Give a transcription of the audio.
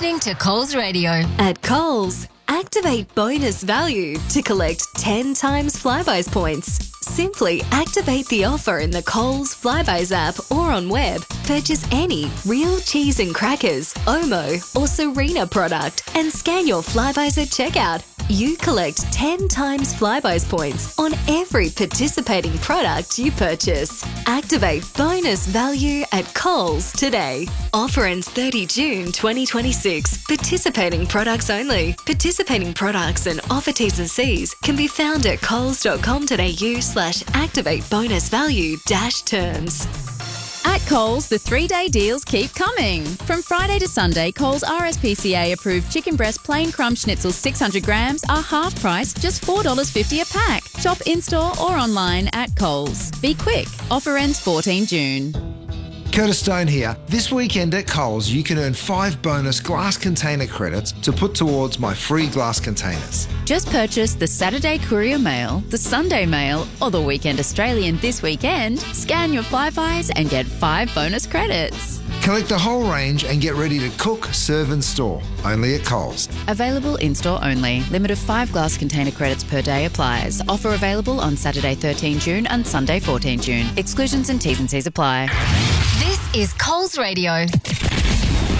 listening to Coles Radio. At Coles, activate bonus value to collect 10 times Flybuys points. Simply activate the offer in the Coles Flybuys app or on web. Purchase any real cheese and crackers, Omo or Serena product and scan your Flybuys at checkout. You collect 10 times Flybuys points on every participating product you purchase. Activate bonus value at Coles today. Offer ends 30 June 2026. Participating products only. Participating products and offer T's and C's can be found at coles.com.au/activate bonus value -terms. At Coles, the 3-day deals keep coming. From Friday to Sunday, Coles RSPCA approved chicken breast plain crumb schnitzels 600 grams are half price, just $4.50 a pack. Shop in-store or online at Coles. Be quick. Offer ends 14 June. Curtis Stone here. This weekend at Coles, you can earn 5 bonus glass container credits to put towards my free glass containers. Just purchase the Saturday Courier Mail, the Sunday Mail, or the Weekend Australian this weekend. Scan your Flybuys and get 5 bonus credits. Collect the whole range and get ready to cook, serve and store. Only at Coles. Available in-store only. Limit of 5 glass container credits per day applies. Offer available on Saturday 13 June and Sunday 14 June. Exclusions and T's and C's apply. This is Coles Radio.